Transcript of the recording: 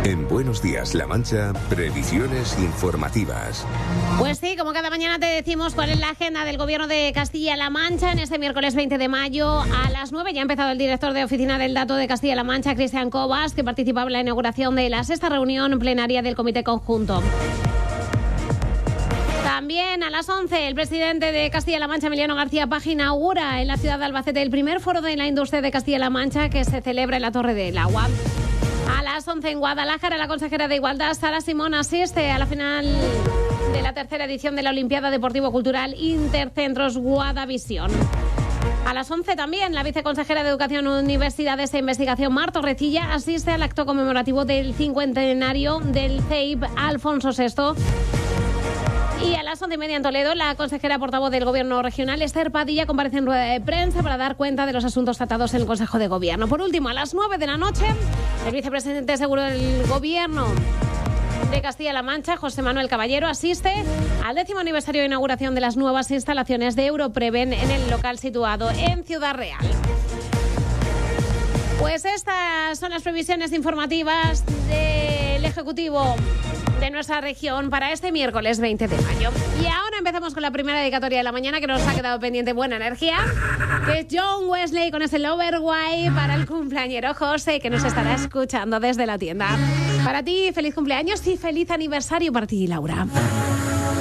En Buenos Días, La Mancha, previsiones informativas. Pues sí, como cada mañana te decimos cuál es la agenda del Gobierno de Castilla-La Mancha. En este miércoles 20 de mayo a las 9 ya ha empezado el director de Oficina del Dato de Castilla-La Mancha, Cristian Cobas, que participaba en la inauguración de la sexta reunión plenaria del Comité Conjunto. También a las 11 el presidente de Castilla-La Mancha, Emiliano García Paje, inaugura en la ciudad de Albacete el primer foro de la industria de Castilla-La Mancha que se celebra en la Torre del Agua. A las 11 en Guadalajara, la consejera de Igualdad, Sara Simón, asiste a la final de la tercera edición de la Olimpiada Deportivo-Cultural Intercentros Guadavisión. A las 11 también, la viceconsejera de Educación, Universidades e Investigación, Mar Torrecilla, asiste al acto conmemorativo del cincuentenario del CEIP Alfonso VI. Y a las 11:30 en Toledo, la consejera portavoz del Gobierno regional, Esther Padilla, comparece en rueda de prensa para dar cuenta de los asuntos tratados en el Consejo de Gobierno. Por último, a las 9 de la noche, el vicepresidente seguro del Gobierno de Castilla-La Mancha, José Manuel Caballero, asiste al 10º aniversario de inauguración de las nuevas instalaciones de Europreven en el local situado en Ciudad Real. Pues estas son las previsiones informativas del Ejecutivo de nuestra región para este miércoles 20 de mayo. Y ahora empezamos con la primera dedicatoria de la mañana que nos ha quedado pendiente. Buena energía, que es John Wesley con ese Loverboy para el cumpleañero José, que nos estará escuchando desde la tienda. Para ti, feliz cumpleaños y feliz aniversario para ti, Laura.